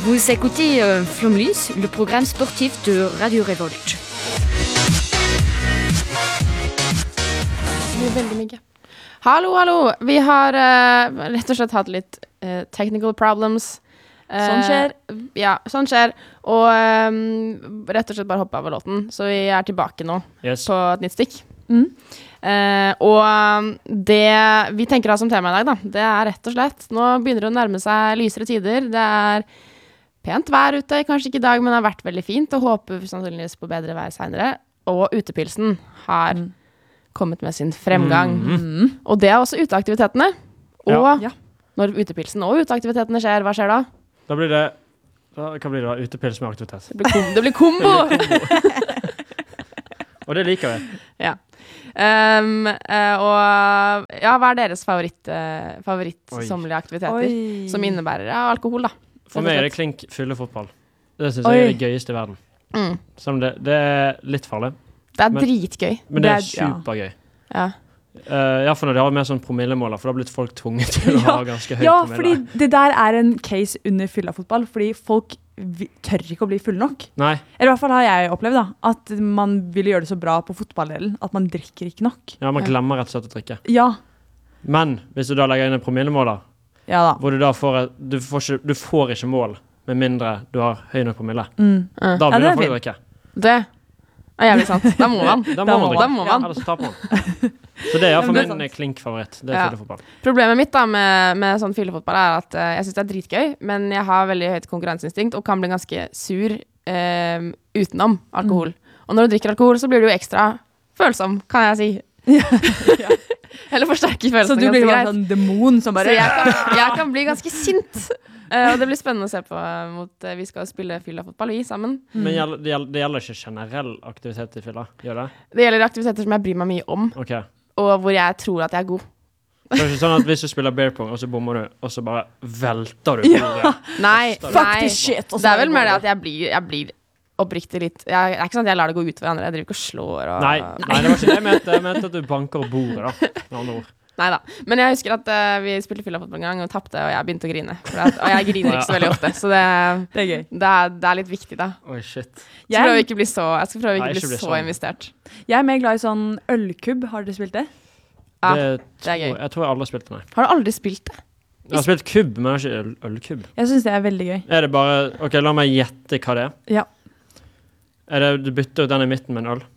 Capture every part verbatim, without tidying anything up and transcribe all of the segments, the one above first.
Vous écoutez euh, Flomlys, le programme sportif de Radio Revolt. Det er veldig mye. Hallo, hallo. Vi har uh, rett og slett hatt litt uh, technical problems. Uh, Sånn skjer. Ja, sånn skjer. Og um, rett og slett bare hoppe av låten. Så vi er tilbake nå Yes. på et nytt stikk. Mm. Uh, og um, det vi tenker å ha som tema i dag, da, det er rett og slett nå begynner det å nærme seg lysere tider. Det er pent vær ute, kanskje ikke i dag, men det har vært veldig fint, og håper sannsynligvis på bedre vær senere. Og utepilsen har mm. kommet med sin fremgang. Mm-hmm. Og det er også uteaktivitetene. Og Ja. Ja. når utepilsen og uteaktivitetene skjer, hva skjer da? Da blir det da, Hva blir det da? Utepils med aktivitet. Det blir, kom, det blir kombo! Og det liker vi. Ja. Um, uh, og ja, hva er deres favoritt, uh, favorittsommelige aktiviteter? Oi. Som innebærer ja, alkohol, da. For meg er det klink fyllefotball. Det synes jeg er det gøyeste i verden. Mm. Som det, det er litt farlig, Det er Men- dritgøy. men det er Det er- ja. supergøy. Ja. Uh, ja, for når de har mer sånn promillemåler, for da har blitt folk tvunget til å Ja. ha ganske høy Ja, promille. fordi det der er en case under fylla-fotball, fordi folk vi, tør ikke å bli fulle nok. Nei, Eller i hvert fall har jeg opplevd da, at man ville gjøre det så bra på fotballdelen, at man drikker ikke nok. ja, man Ja. glemmer rett og slett å drikke. Ja, Men hvis du da legger inn en promillemåler, ja da. hvor du da får, et- du får, ikke, du får ikke mål, med mindre du har høy nok promille. Mm. Uh. Da Ja, det begynner er folk å drikke. Det er jævlig sant. Da må man. Da Da må må man man. drikke. Da må man. Ellers taper man. Så det er Ja, iallfall men det er min sant. klink-favoritt. Det er Ja. fyllefotball. Problemet mitt da med, med sånn fyllefotball er at eh, jeg synes det er dritgøy, men jeg har veldig høyt konkurranseinstinkt og kan bli ganske sur eh, utenom alkohol. Mm. Og når du drikker alkohol, så blir du jo ekstra følsom, kan jeg si. Ja. Eller forsterker Så følelsen du blir ganske bare greit. sånn demon som Så bare... jeg kan, jeg kan bli ganske sint. Eh, og det blir spennende å se på eh, mot eh, vi skal spille fylla-fotball vi sammen. Mm. Men gjeld- det gjelder, det gjelder ikke generell aktivitet i fylla? Gjør det? Det gjelder aktiviteter som jeg bryr meg mye om, Ok. og hvor jeg tror at jeg er god. Det er ikke sånn at hvis du spiller bear pong, og så bommer du, og så bare velter du på bordet. Nei, Fuck nei. this shit, og så Det er er vel det mer det bare- at jeg blir, jeg blir oppriktig litt jeg, Det er ikke sånn at jeg lar det gå ut for andre. Jeg driver ikke og slår og Nei, nei, det var ikke det jeg mente. Jeg mente at du banker opp bordet, da. Med andre ord. Neida. Men jeg husker at eh, vi spilte fylla-fotball en gang og tapte, og jeg begynte å grine. For at, og jeg griner ikke så veldig ofte, så det, Det er gøy. det, er, det er litt viktig, da. Oi, shit. Jeg skal prøve å Jeg, ikke bli så, jeg skal prøve å ikke Nei, bli ikke bli så sånn. investert. jeg er mer glad i sånn ølkubb. Har dere spilt det? Ja, det, det er gøy. tror- Jeg tror jeg aldri har spilt det, nei. Har du aldri spilt det? Jeg har spilt kubb, men jeg har ikke øl, ølkubb. Jeg synes det er veldig gøy. Er det bare Ok, la meg gjette hva det er. Ja. Er det du bytter ut den i midten med en øl?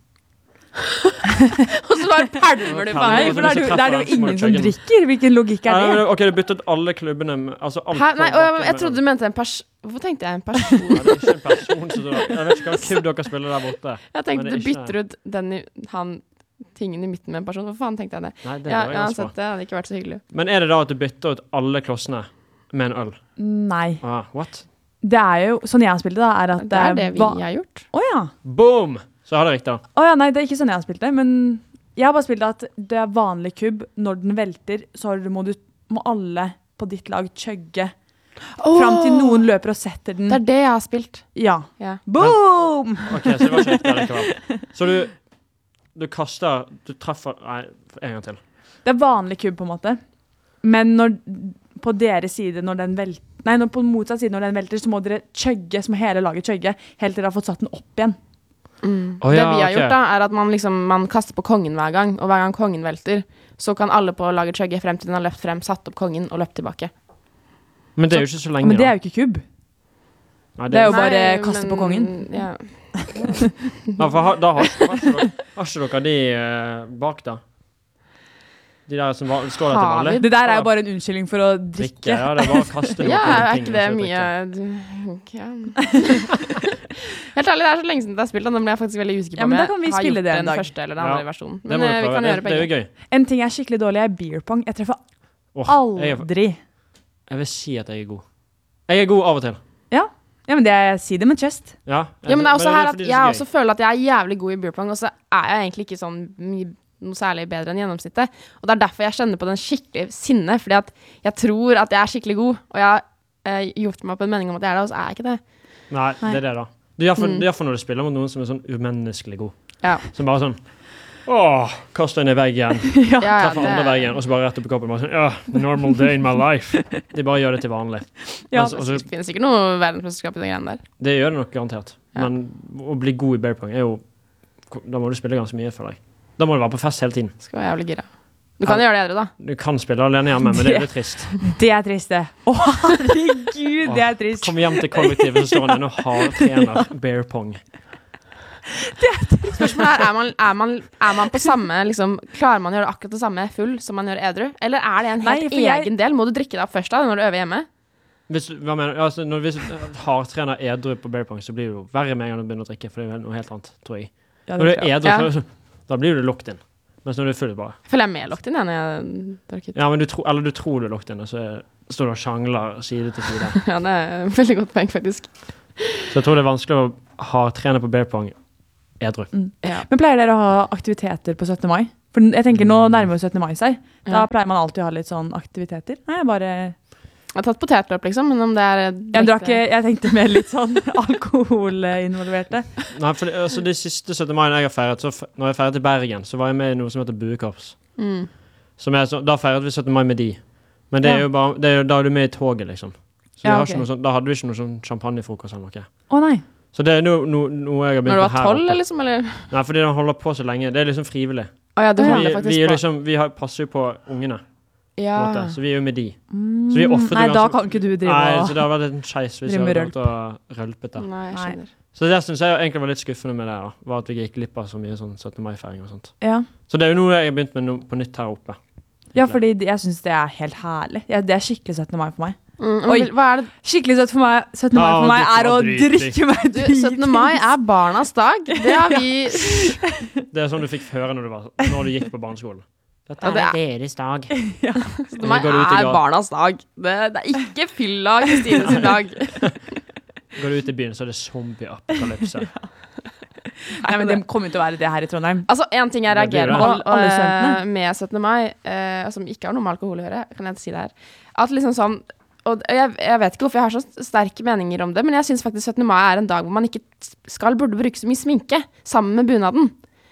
Og så bare pælmer du på Nei, den. for da er det jo- da er det jo Så må du ingen som chugge den. drikker. Hvilken logikk Ja, er men, det? ok, du bytter ut alle klubbene med, altså alt Hæ? på Nei, og bakken jeg, jeg med trodde øl. du mente en pers... Hvorfor tenkte jeg en person? Ja, det er ikke en person som du Jeg vet ikke hva kubb dere spiller der borte. Jeg tenkte Men det du er ikke- bytter ut den i, han, tingen i midten med en person. Hvorfor faen tenkte jeg det? Nei, det Ja, var jeg ganske uansett, bra. det hadde ikke vært så hyggelig. Men er det da at du bytter ut alle klossene med en øl? Nei. Ah, what? Det er jo, sånn jeg har spilt det da, er at Det er det vi va- har gjort. Å ja. Boom! Så har det riktig da. Å ja, nei, det er ikke sånn jeg har spilt det, men jeg har bare spilt at det er vanlig kubb. Når den velter, så har du, må, du, må alle på ditt lag chugge fram til noen løper og setter den. Det er det jeg har spilt. Ja. Ja. Boom! Ok, så det var ikke riktig likevel. Så du, du kaster, du treffer, nei, en gang til. Det er vanlig kubb på en måte. Men når, på deres side, når den velter, nei, når på motsatt side, når den velter, så må dere chugge, så må hele laget chugge, helt til dere har fått satt den opp igjen. Mm. Å det ja, vi har ok. gjort da, er at man liksom man kaster på kongen hver gang, og hver gang kongen velter, så kan alle på laget chugge frem til den har løpt frem, satt opp kongen og løpt tilbake. Men det er jo ikke så lenge Men det da. er jo ikke kubb. Nei, det er jo Nei, bare kaste men- på kongen. Ja. Ja, for ha, da har, har, ikke dere, har ikke dere de eh, bak da? De der som var, står der til Har vanlig? vi? Det der er jo bare en unnskyldning for å Drikke, drikke. ja, det er bare å kaste noe Ja, på er ting, ikke det og så mye drikke. du, ok. Helt ærlig, det er så lenge siden jeg har spilt den, nå ble jeg faktisk veldig usikker på Ja, om men da jeg kan vi har spille gjort det en den dag. første eller den Ja. andre versjonen. Det Men må du eh, vi prøve. kan Det, gjøre det er jo begge. gøy. En ting jeg er skikkelig dårlig er beer pong. Jeg treffer Åh, jeg, er- aldri. jeg vil si at jeg er god. Jeg er god av og til. Ja, ja men det er, si det med chest. Ja, Ja, men det er også her fordi at det jeg så også gøy. føler at jeg er jævlig god i beer pong, og så er jeg egentlig ikke sånn mye noe særlig bedre enn gjennomsnittet. Og det er derfor jeg kjenner på den skikkelig sinne, fordi at jeg tror at jeg er skikkelig god, og jeg har eh, gjort meg på en mening om at jeg er det, og så er jeg ikke det. Nei, Nei. det er det da. Det er iallfall Mm. det er iallfall når du spiller mot noen som er sånn umenneskelig god. Ja. Som bare sånn Åh, kaster inn i veggen. Ja. Ja, ja, Treffer andre veggen, og så bare rett opp i koppen. Bare sånn, ja, normal day in my life. De bare gjør det til vanlig. Ja. Mens- og så- Det finnes sikkert noe verdensmesterskap i den greien der. det gjør det nok garantert. Ja. Men å bli god i bear pong er jo Da må du spille ganske mye, føler jeg. Da må du være på fest hele tiden. Skal være jævlig gira. Du kan gjøre det edru, da. Du kan spille alene hjemme, men det er litt trist. Det er trist, det. Å, herregud, det er trist. Kom hjem til kollektivet, så står han der og har trener bear pong. Spørsmålet er, er man, er, man, er man på samme liksom, klarer man å gjøre akkurat det samme full som man gjør edru? Eller er det en helt Nei, for jeg- egen del? Må du drikke deg opp først da, når du øver hjemme? Hvis, du- hva mener du? Altså, når, hvis du har trener edru på bear pong, så blir det jo verre med en gang du begynner å drikke, for det er jo noe helt annet, tror jeg. Ja, Når du det er tror jeg. edru, Ja. så, da blir du locked in. Mens når du er full, bare Jeg føler jeg er mer locked inn jeg, når jeg drikker. Ja, men du, tro, eller du tror du er locked in, og så står du og sjangler side til side. Ja, det er et veldig godt poeng, faktisk. Så jeg tror det er vanskelig å ha trener på bear pong edru. Ja. Men pleier dere å ha aktiviteter på syttende mai? For jeg tenker nå nærmer jo syttende mai seg. Da Ja. pleier man alltid å ha litt sånn aktiviteter. Nei, jeg bare Jeg har tatt potetløp, liksom, men om det er Jeg drakk ikke, jeg tenkte mer litt sånn alkoholinvolverte. Nei, for det, altså, de siste syttende mai jeg har feiret, så fe- når jeg feiret i Bergen, så var jeg med i noe som heter Buekorps. Mm. Som er så, da feiret vi syttende mai med de. Men det er Ja. jo bare, det er jo, da er du med i toget, liksom. Så vi Ja, har ok. ikke noe sånn, da hadde vi ikke noe sånn champagnefrokost eller noe. Å nei. Så det er noe, noe, noe jeg har Når begynt du med var her tolv, oppe. liksom, eller? Nei, fordi de holder på så lenge. Det er liksom frivillig. Å ja, du Ja. holder Vi, faktisk vi, er på. liksom, vi har, passer jo på ungene, på en Ja. måte. Så vi er jo med de. Mm, Så vi ofrer nei, ganske- da kan ikke du drive Nei, og så det har vært en skeis hvis jeg Drive med hadde gått og rølpet der. Nei, jeg Nei. skjønner. Så det synes jeg egentlig var litt skuffende med det, da. Var at vi gikk glipp av så mye sånn syttende mai-feiring og sånt. Ja, Så det er jo noe jeg har begynt med no, på nytt her oppe. ja fordi jeg syns det er helt herlig. Ja, det er skikkelig syttende mai for meg. Mm, men Oi. hva er det? Skikkelig søtt for meg, syttende mai Ja, for meg drikke er å meg dritings. drikke meg Du, syttende mai er barnas dag. Det har vi Det er sånn du fikk høre når du, var, når du gikk på barneskolen. Dette Ja, det er er- deres dag. syttende mai Går du ut i er gat- barnas dag. Det, det er ikke fylla Kristine sin dag. Går du ut i byen, så er det zombie-apokalypse. Nei, men det kommer jo til å være det her i Trondheim. Altså, en ting jeg Det blir reagerer det. på Alle- alle eh, studentene. med syttende mai, eh, som ikke har noe med alkohol å gjøre, kan jeg si det her, at liksom sånn, og jeg, jeg vet ikke hvorfor jeg har så sterke meninger om det, men jeg synes faktisk syttende mai er en dag hvor man ikke skal burde bruke så mye sminke, sammen med bunaden.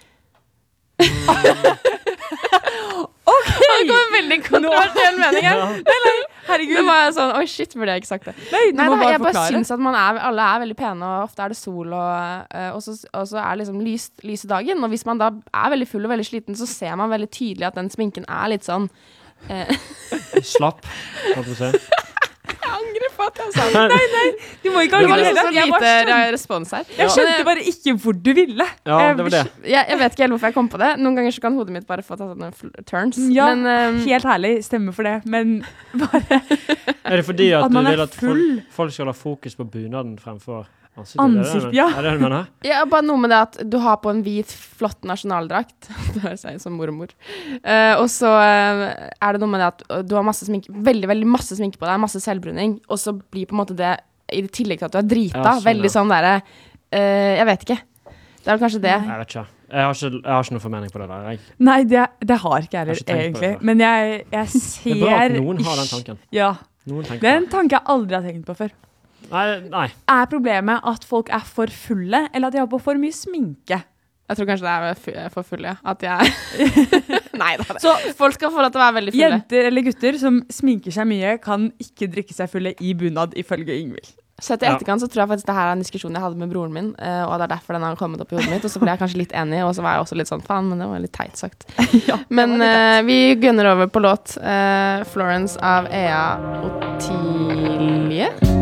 Ok! Det kom en veldig kontroversiell mening her. Herregud. Det var sånn, oi shit, burde jeg ikke sagt det. Nei, du Nei, må nei, bare jeg bare forklare. syns at man er, alle er veldig pene, og ofte er det sol, og, eh, og, så, og så er det liksom lyst, lyse dagen. Og hvis man da er veldig full og veldig sliten, så ser man veldig tydelig at den sminken er litt sånn eh, Slapp, holdt på å si. Jeg angrer på at jeg sa det. Du må ikke Det var angre liksom heller. så Jeg, lite bare skjønte, respons her. jeg skjønte bare ikke hvor du ville. Ja, det var det. Jeg, jeg vet ikke helt hvorfor jeg kom på det. Noen ganger så kan hodet mitt bare få tatt sånne fl- turns. Ja, Men eh, helt herlig. Stemmer for det. Men bare Er det fordi at, At man du er vil at full. folk, folk skal ha fokus på bunaden fremfor ansiktet? Ansikt, er det, ja. Er det det du mener? ja, bare noe med det at du har på en hvit, flott nasjonaldrakt. Det høres jeg ut som mormor. Eh, og så eh, er det noe med det at du har masse sminke, veldig, veldig masse sminke på deg, masse selvbruning, og så blir på en måte det, i tillegg til at du er drita, Ja, sånn, veldig ja. sånn derre eh, Jeg vet ikke. Det er vel kanskje det. Jeg vet ikke. Jeg har ikke, jeg har ikke noe formening på det der. Jeg. Nei, det, det har ikke jeg Jeg har heller, ikke tenkt på det egentlig. før. Men jeg, jeg ser Det er bra at noen har den tanken. Ja. Noen tenker Det er på en tanke jeg aldri har tenkt på før. det. Nei, nei. Er problemet at folk er for fulle, eller at de har på for mye sminke? Jeg tror kanskje det er fu- for full, ja. At jeg Nei da. Så Folk skal få lov til å være veldig fulle. jenter eller gutter som sminker seg mye, kan ikke drikke seg fulle i bunad, ifølge Ingvild. Sett i Ja. etterkant så tror jeg faktisk det her er en diskusjon jeg hadde med broren min, eh, og det er derfor den har kommet opp i hodet mitt, og så ble jeg kanskje litt enig, og så var jeg også litt sånn, faen, men det var litt teit sagt. Ja, Men eh, vi gunner over på låt eh, Florence av Ea Otilie.